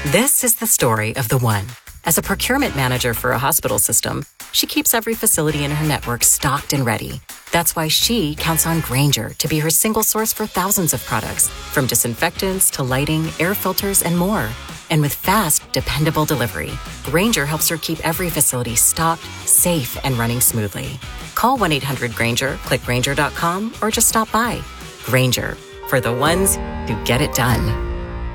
This is the story of the one. As a procurement manager for a hospital system, she keeps every facility in her network stocked and ready. That's why she counts on Grainger to be her single source for thousands of products, from disinfectants to lighting, air filters, and more. And with fast, dependable delivery, Grainger helps her keep every facility stocked, safe, and running smoothly. Call 1-800-GRAINGER, click Grainger.com, or just stop by. Grainger, for the ones who get it done.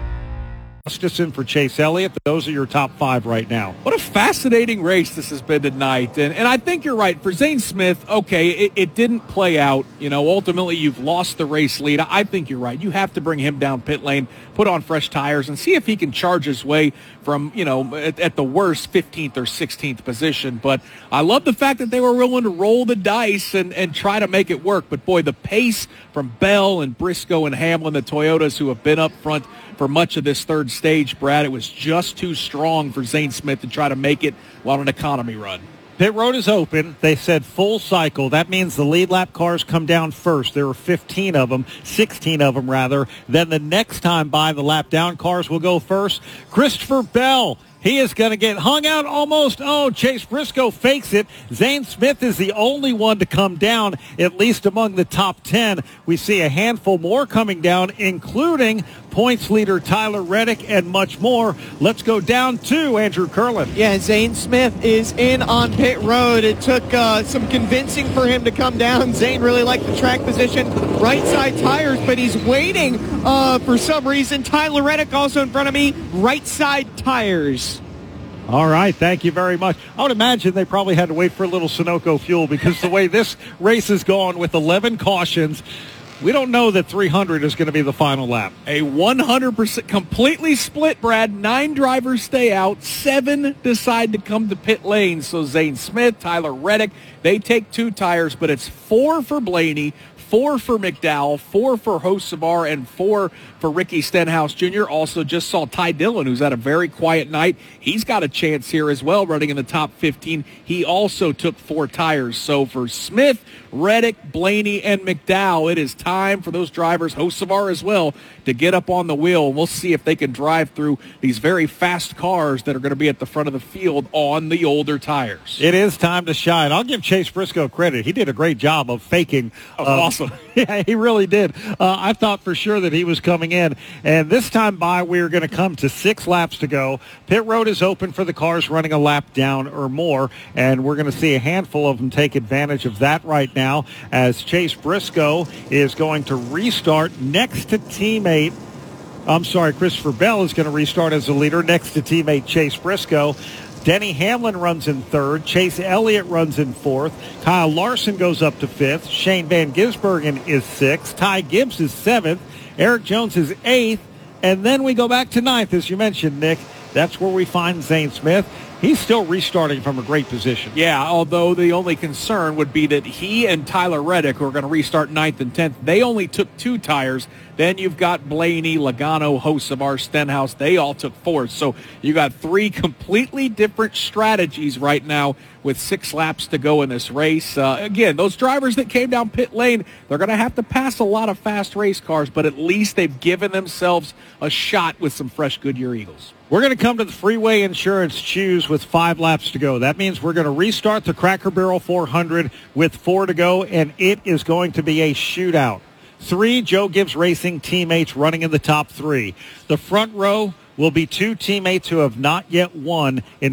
Gustafson for Chase Elliott. Those are your top five right now. What a fascinating race this has been tonight. And I think you're right. For Zane Smith, okay, it didn't play out. You know, ultimately you've lost the race lead. I think you're right. You have to bring him down pit lane, put on fresh tires, and see if he can charge his way from, you know, at the worst 15th or 16th position. But I love the fact that they were willing to roll the dice and try to make it work. But, boy, the pace from Bell and Briscoe and Hamlin, the Toyotas who have been up front for much of this third stage, Brad, it was just too strong for Zane Smith to try to make it while an economy run. Pit road is open. They said full cycle. That means the lead lap cars come down first. There are 15 of them, 16 of them rather. Then the next time by, the lap down cars will go first. Christopher Bell, he is going to get hung out almost. Oh, Chase Briscoe fakes it. Zane Smith is the only one to come down, at least among the top 10. We see a handful more coming down, including points leader Tyler Reddick and much more. Let's go down to Andrew Curlin. Yeah, Zane Smith is in on pit road. It took some convincing for him to come down. Zane really liked the track position, right side tires, but he's waiting for some reason. Tyler Reddick also in front of me, right side tires. All right, thank you very much. I would imagine they probably had to wait for a little Sunoco fuel because the way this race is going with 11 cautions, we don't know that 300 is going to be the final lap. A 100% completely split, Brad. 9 drivers stay out. 7 decide to come to pit lane. So Zane Smith, Tyler Reddick, they take 2 tires, but it's 4 for Blaney, 4 for McDowell, 4 for Hocevar, and 4 for Ricky Stenhouse Jr. Also just saw Ty Dillon, who's had a very quiet night. He's got a chance here as well, running in the top 15. He also took 4 tires. So for Smith, Reddick, Blaney, and McDowell, it is time for those drivers, Hocevar as well, to get up on the wheel. We'll see if they can drive through these very fast cars that are going to be at the front of the field on the older tires. It is time to shine. I'll give Chase Briscoe credit. He did a great job of faking. Awesome. Yeah, he really did. I thought for sure that he was coming in. And this time by, we're going to come to 6 laps to go. Pit road is open for the cars running a lap down or more. And we're going to see a handful of them take advantage of that right now as Chase Briscoe is going to restart next to teammate. Christopher Bell is going to restart as the leader next to teammate Chase Briscoe. Denny Hamlin runs in 3rd. Chase Elliott runs in 4th. Kyle Larson goes up to 5th. Shane Van Gisbergen is 6th. Ty Gibbs is 7th. Eric Jones is 8th. And then we go back to 9th, as you mentioned, Nick. That's where we find Zane Smith. He's still restarting from a great position. Yeah, although the only concern would be that he and Tyler Reddick, who are going to restart 9th and 10th, they only took 2 tires. Then you've got Blaney, Logano, Hocevar, Stenhouse. They all took 4th. So you got 3 completely different strategies right now with 6 laps to go in this race. Again, those drivers that came down pit lane, they're going to have to pass a lot of fast race cars, but at least they've given themselves a shot with some fresh Goodyear Eagles. We're going to come to the Freeway Insurance Choose with 5 laps to go. That means we're going to restart the Cracker Barrel 400 with 4 to go, and it is going to be a shootout. 3 Joe Gibbs Racing teammates running in the top 3. The front row will be 2 teammates who have not yet won in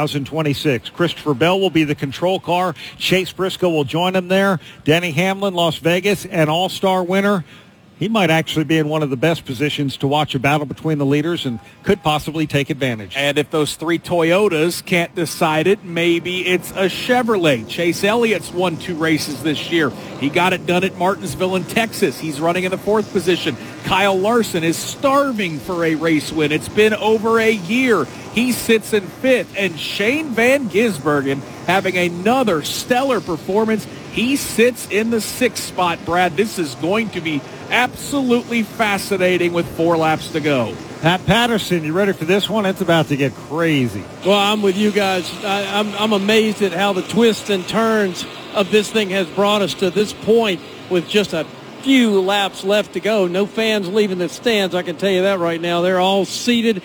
2026. Christopher Bell will be the control car. Chase Briscoe will join him there. Denny Hamlin, Las Vegas, an all-star winner. He might actually be in one of the best positions to watch a battle between the leaders and could possibly take advantage. And if those 3 Toyotas can't decide it, maybe it's a Chevrolet. Chase Elliott's won 2 races this year. He got it done at Martinsville in Texas. He's running in the 4th position. Kyle Larson is starving for a race win. It's been over a year. He sits in 5th. And Shane Van Gisbergen having another stellar performance. He sits in the 6th spot, Brad. This is going to be absolutely fascinating with 4 laps to go. Pat Patterson, you ready for this one? It's about to get crazy. Well, I'm with you guys. I'm amazed at how the twists and turns of this thing has brought us to this point with just a few laps left to go. No fans leaving the stands, I can tell you that right now. They're all seated